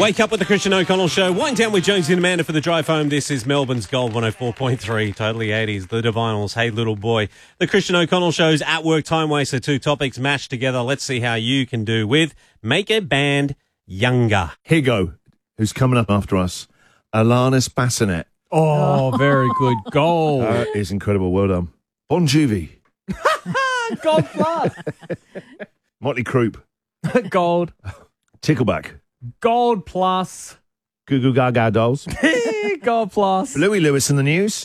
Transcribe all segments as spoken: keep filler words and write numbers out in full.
Wake up with the Christian O'Connell Show. Wind down with Jonesy and Amanda for the drive home. This is Melbourne's Gold one oh four point three. Totally eighties. The Divinals. Hey, little boy. The Christian O'Connell Show's at work time waster. Two topics matched together. Let's see how you can do with Make a Band Younger. Higo, who's coming up after us. Alanis Bassinet. Oh, very good. Gold. That is incredible. Well done. Bon Jovi. Gold plus. Motley Crue. Gold. Tickleback. Gold plus. Goo Goo Gaga Dolls. Gold plus. Louis Lewis in the news.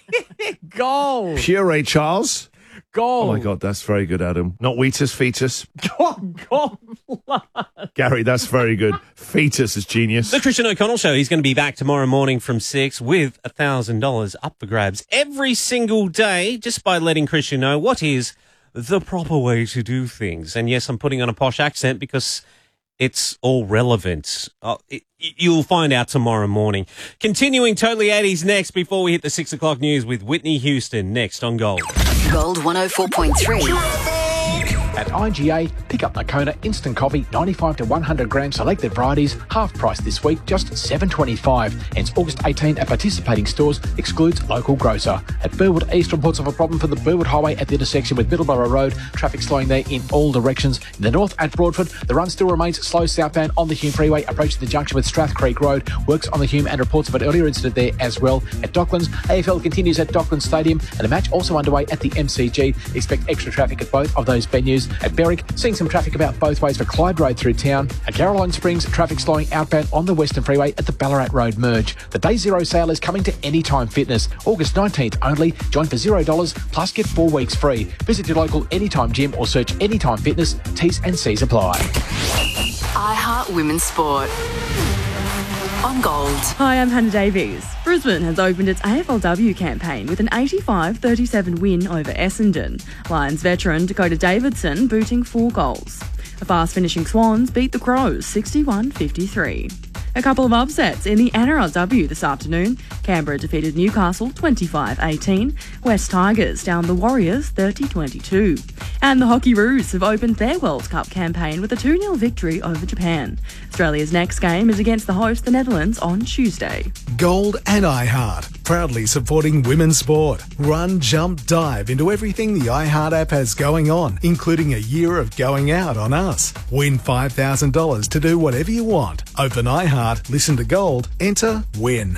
Gold. Pure Ray Charles. Gold. Oh, my God, that's very good, Adam. Not Wheatus, Fetus. Gold, gold plus. Gary, that's very good. Fetus is genius. The Christian O'Connell Show. He's going to be back tomorrow morning from six with one thousand dollars up for grabs every single day just by letting Christian know what is the proper way to do things. And yes, I'm putting on a posh accent because it's all relevant. Uh, it, you'll find out tomorrow morning. Continuing Totally eighties next before we hit the six o'clock news with Whitney Houston next on Gold. Gold one oh four point three. At I G A, pick up the Kona Instant Coffee, ninety-five to one hundred gram selected varieties, half price this week, just seven twenty-five. Ends August eighteenth at participating stores, excludes local grocer. At Burwood East, reports of a problem for the Burwood Highway at the intersection with Middleborough Road. Traffic slowing there in all directions. In the north at Broadford, the run still remains slow southbound on the Hume Freeway, approaching the junction with Strath Creek Road. Works on the Hume and reports of an earlier incident there as well. At Docklands, A F L continues at Docklands Stadium and a match also underway at the M C G. Expect extra traffic at both of those venues. At Berwick, seeing some traffic about both ways for Clyde Road through town. At Caroline Springs, traffic slowing outbound on the Western Freeway at the Ballarat Road merge. The Day Zero sale is coming to Anytime Fitness. August nineteenth only. Join for zero dollars plus get four weeks free. Visit your local Anytime gym or search Anytime Fitness. T's and C's apply. I Heart Women's Sport. On Gold. Hi, I'm Hannah Davies. Brisbane has opened its A F L W campaign with an eighty-five thirty-seven win over Essendon. Lions veteran Dakota Davidson booting four goals. The fast-finishing Swans beat the Crows sixty-one fifty-three. A couple of upsets in the N R L W this afternoon. Canberra defeated Newcastle twenty-five eighteen. West Tigers down the Warriors thirty twenty-two. And the Hockey Roos have opened their World Cup campaign with a two nil victory over Japan. Australia's next game is against the host, the Netherlands, on Tuesday. Gold and iHeart, proudly supporting women's sport. Run, jump, dive into everything the iHeart app has going on, including a year of going out on us. Win five thousand dollars to do whatever you want. Open iHeart, listen to Gold, enter, win.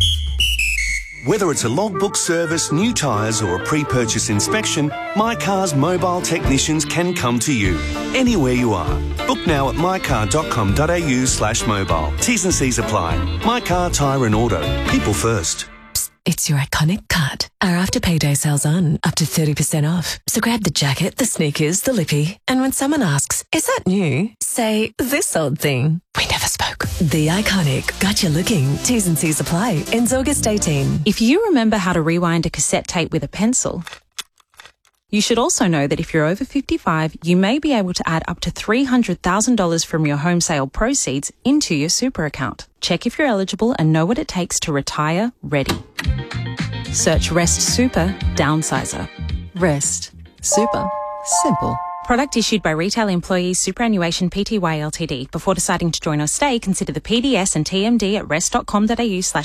Whether it's a logbook service, new tyres or a pre-purchase inspection, My Car's mobile technicians can come to you, anywhere you are. Book now at mycar.com.au slash mobile. T's and C's apply. My Car, Tyre and Auto. People first. It's your iconic cut. Our after payday sale's on, up to thirty percent off. So grab the jacket, the sneakers, the lippy, and when someone asks, is that new? Say, this old thing. We never spoke. The iconic got you looking. T's and C's apply. Ends August eighteenth. If you remember how to rewind a cassette tape with a pencil, you should also know that if you're over fifty-five, you may be able to add up to three hundred thousand dollars from your home sale proceeds into your super account. Check if you're eligible and know what it takes to retire ready. Search Rest Super Downsizer. Rest. Super. Simple. Product issued by Retail Employees Superannuation Pty Ltd. Before deciding to join or stay, consider the P D S and T M D at rest.com.au slash